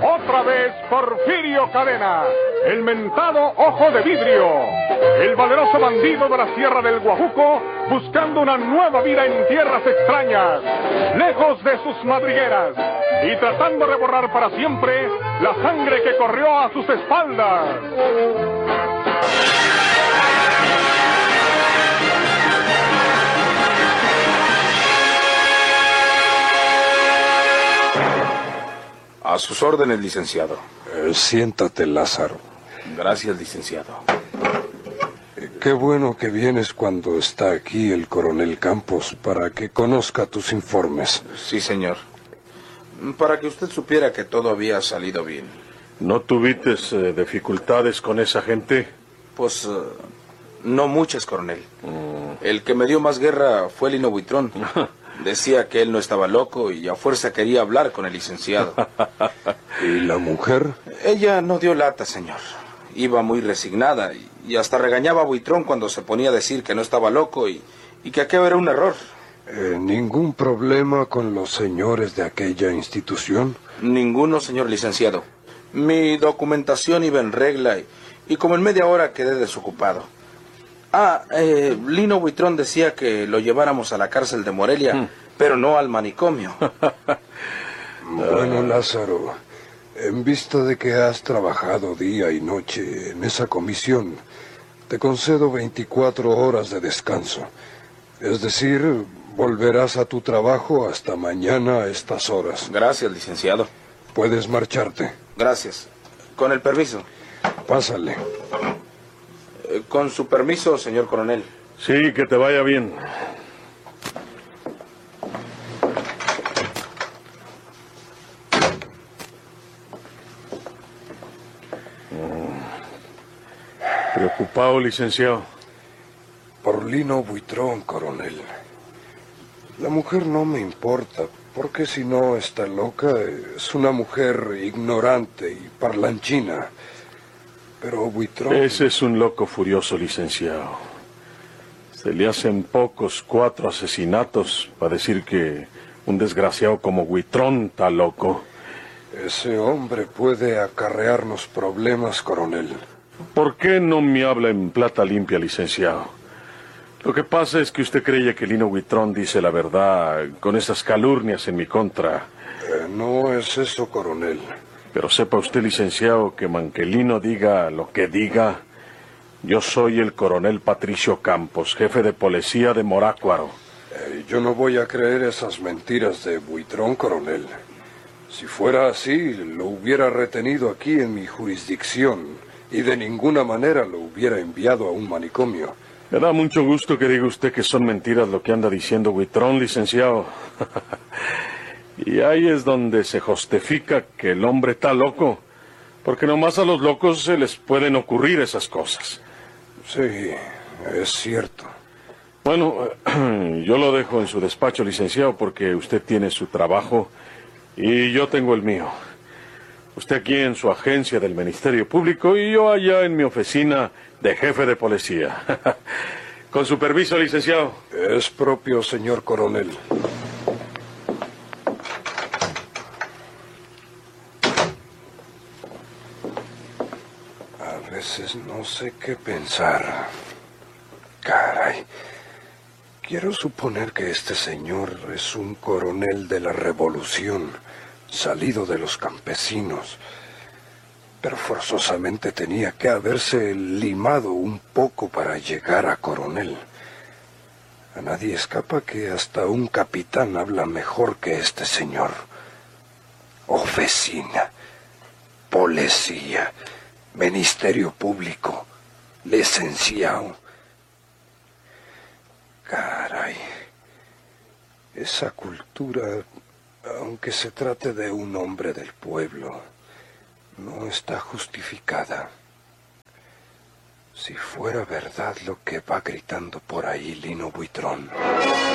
Otra vez Porfirio Cadena, el mentado Ojo de Vidrio, el valeroso bandido de la Sierra del Guajuco, buscando una nueva vida en tierras extrañas, lejos de sus madrigueras, y tratando de borrar para siempre la sangre que corrió a sus espaldas. A sus órdenes, licenciado. Siéntate, Lázaro. Gracias, licenciado. Qué bueno que vienes cuando está aquí el coronel Campos para que conozca tus informes. Sí, señor. Para que usted supiera que todo había salido bien. ¿No tuviste dificultades con esa gente? Pues, no muchas, coronel. El que me dio más guerra fue Lino Buitrón. Decía que él no estaba loco y a fuerza quería hablar con el licenciado. ¿Y la mujer? Ella no dio lata, señor. Iba muy resignada y hasta regañaba a Buitrón cuando se ponía a decir que no estaba loco y que aquello era un error. ¿Ningún problema con los señores de aquella institución? Ninguno, señor licenciado. Mi documentación iba en regla y como en media hora quedé desocupado. Lino Buitrón decía que lo lleváramos a la cárcel de Morelia, pero no al manicomio. Bueno, Lázaro, en vista de que has trabajado día y noche en esa comisión, te concedo 24 horas de descanso. Es decir, volverás a tu trabajo hasta mañana a estas horas. Gracias, licenciado. Puedes marcharte. Gracias. Con el permiso. Pásale. Con su permiso, señor coronel. Sí, que te vaya bien. ¿Preocupado, licenciado? Por Lino Buitrón, coronel. La mujer no me importa, porque si no está loca, es una mujer ignorante y parlanchina. Pero Buitrón... Ese es un loco furioso, licenciado. Se le hacen pocos 4 asesinatos para decir que un desgraciado como Buitrón está loco. Ese hombre puede acarrearnos problemas, coronel. ¿Por qué no me habla en plata limpia, licenciado? Lo que pasa es que usted cree que Lino Buitrón dice la verdad con esas calurnias en mi contra. No es eso, coronel. Pero sepa usted, licenciado, que Manquelino diga lo que diga, yo soy el coronel Patricio Campos, jefe de policía de Morácuaro. Yo no voy a creer esas mentiras de Buitrón, coronel. Si fuera así, lo hubiera retenido aquí en mi jurisdicción y de ninguna manera lo hubiera enviado a un manicomio. Me da mucho gusto que diga usted que son mentiras lo que anda diciendo Buitrón, licenciado. Y ahí es donde se justifica que el hombre está loco, porque nomás a los locos se les pueden ocurrir esas cosas. Sí, es cierto. Bueno, yo lo dejo en su despacho, licenciado, porque usted tiene su trabajo y yo tengo el mío. Usted aquí en su agencia del Ministerio Público y yo allá en mi oficina de jefe de policía. Con su permiso, licenciado. Es propio, señor coronel. A veces no sé qué pensar. Caray. Quiero suponer que este señor es un coronel de la revolución, salido de los campesinos. Pero forzosamente tenía que haberse limado un poco para llegar a coronel. A nadie escapa que hasta un capitán habla mejor que este señor. Oficina, policía, ministerio público, licenciado. Caray, esa cultura, aunque se trate de un hombre del pueblo, no está justificada. Si fuera verdad lo que va gritando por ahí Lino Buitrón.